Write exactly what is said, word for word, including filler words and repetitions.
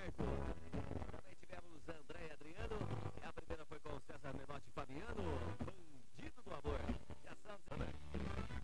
certo. Também tivemos André e Adriano. E a primeira foi com o César Menotti e Fabiano.